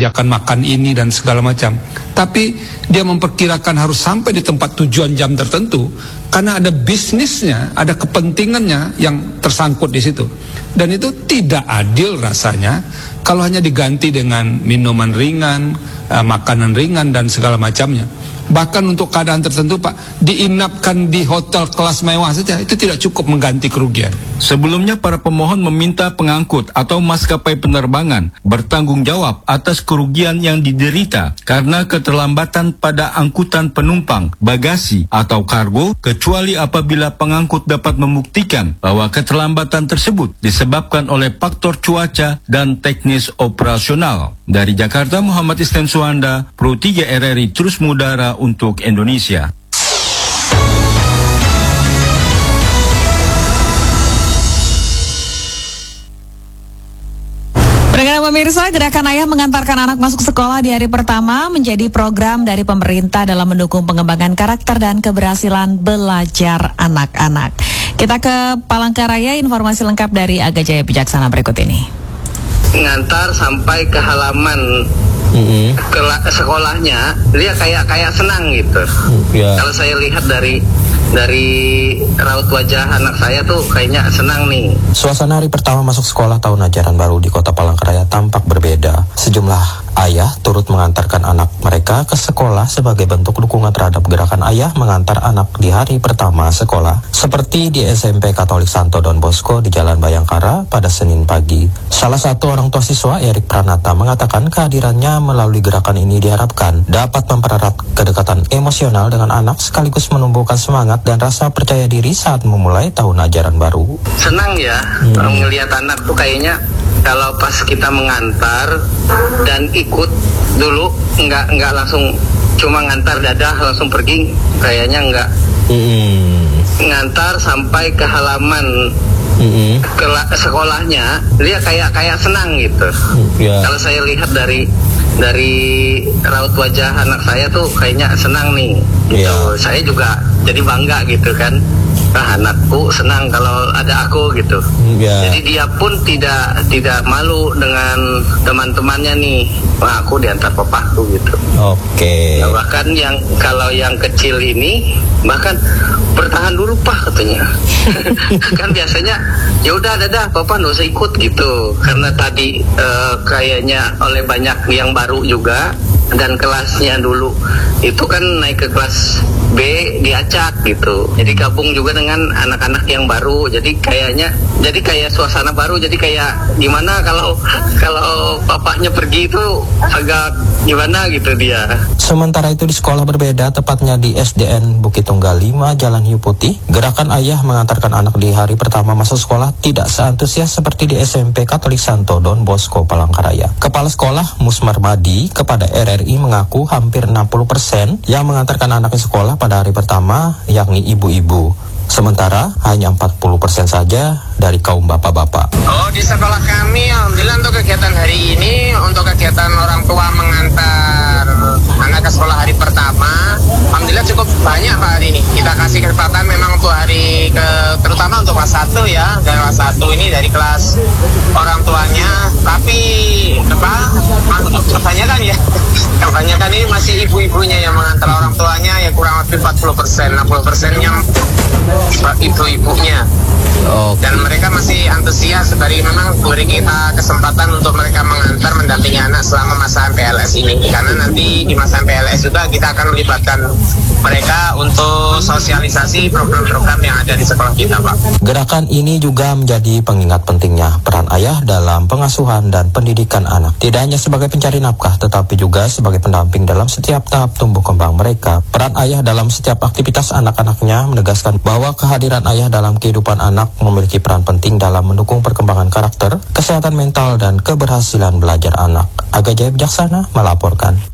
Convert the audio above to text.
disediakan makan ini dan segala macam. Tapi dia memperkirakan harus sampai di tempat tujuan jam tertentu karena ada bisnisnya, ada kepentingannya yang tersangkut di situ. Dan itu tidak adil rasanya kalau hanya diganti dengan minuman ringan, makanan ringan dan segala macamnya. Bahkan untuk keadaan tertentu Pak, diinapkan di hotel kelas mewah saja itu tidak cukup mengganti kerugian. Sebelumnya para pemohon meminta pengangkut atau maskapai penerbangan bertanggung jawab atas kerugian yang diderita karena keterlambatan pada angkutan penumpang, bagasi atau kargo, kecuali apabila pengangkut dapat membuktikan bahwa keterlambatan tersebut disebabkan oleh faktor cuaca dan teknis operasional. Dari Jakarta, Muhammad Isnan Suhanda, Pro 3 RRI terus mengudara untuk Indonesia. Pendengar pemirsa, Gerakan Ayah Mengantarkan Anak Masuk Sekolah di Hari Pertama menjadi program dari pemerintah dalam mendukung pengembangan karakter dan keberhasilan belajar anak-anak. Kita ke Palangkaraya, informasi lengkap dari Aga Jaya Bijaksana berikut ini. Ngantar sampai ke halaman ke sekolahnya, dia kayak senang gitu. Kalau saya lihat dari raut wajah anak saya tuh kayaknya senang nih. Suasana hari pertama masuk sekolah tahun ajaran baru di Kota Palangkaraya tampak berbeda. Sejumlah ayah turut mengantarkan anak mereka ke sekolah sebagai bentuk dukungan terhadap Gerakan Ayah Mengantar Anak di hari pertama sekolah, seperti di SMP Katolik Santo Don Bosco di Jalan Bayangkara pada Senin pagi. Salah satu orang tua siswa, Erik Pranata, mengatakan kehadirannya melalui gerakan ini diharapkan dapat mempererat kedekatan emosional dengan anak sekaligus menumbuhkan semangat dan rasa percaya diri saat memulai tahun ajaran baru. Senang ya, ngelihat anak tuh kayaknya kalau pas kita mengantar dan ikut dulu nggak langsung cuma ngantar dadah langsung pergi, kayaknya nggak. Ngantar sampai ke halaman ke sekolahnya, dia kayak senang gitu. Kalau saya lihat dari raut wajah anak saya tuh kayaknya senang nih gitu. Saya juga jadi bangga gitu kan, anakku senang kalau ada aku gitu. Jadi dia pun tidak malu dengan teman-temannya nih, wah aku diantar papaku gitu. Nah, bahkan kalau yang kecil ini bahkan bertahan dulu Pak katanya. Kan biasanya ya udah dadah papa nggak usah ikut gitu, karena tadi kayaknya oleh banyak yang baru juga dan kelasnya dulu itu kan naik ke kelas B diacak gitu, jadi gabung juga dengan anak-anak yang baru, jadi kayak suasana baru, jadi kayak gimana kalau papanya pergi itu agak gimana gitu dia. Sementara itu di sekolah berbeda, tepatnya di SDN Bukit Tunggal 5 Jalan Hiu Putih, Gerakan Ayah Mengantarkan Anak di hari pertama masuk sekolah tidak seantusias seperti di SMP Katolik Santo Don Bosco Palangkaraya. Kepala Sekolah Musmar Madi kepada RRI mengaku hampir 60% yang mengantarkan anaknya sekolah pada hari pertama yakni ibu-ibu. Sementara hanya 40% saja dari kaum bapak-bapak. Oh, di sekolah kami alhamdulillah untuk kegiatan hari ini, untuk kegiatan orang tua mengantar anak ke sekolah hari pertama, alhamdulillah cukup banyak Pak hari ini. Kita kasih kesempatan memang untuk hari terutama untuk kelas 1 ya, dari kelas 1 ini dari kelas orang tuanya, tapi kebanyakan ini masih ibu-ibunya yang mengantar orang tuanya, ya kurang lebih 40%, 60%-nya ibu-ibunya. Dan mereka masih antusias dari memang beri kita kesempatan untuk mereka mengantar mendampingi anak selama masa MPLS ini, karena nanti di masa MPLS juga kita akan melibatkan mereka untuk sosialisasi program-program yang ada di sekolah kita Pak. Gerakan ini juga menjadi pengingat pentingnya peran ayah dalam pengasuhan dan pendidikan anak, tidak hanya sebagai pencari nafkah tetapi juga sebagai pendamping dalam setiap tahap tumbuh kembang mereka. Peran ayah dalam setiap aktivitas anak-anaknya menegaskan bahwa kehadiran ayah dalam kehidupan anak memiliki peran penting dalam mendukung perkembangan karakter, kesehatan mental, dan keberhasilan belajar anak. Aga Jaya Bijaksana melaporkan.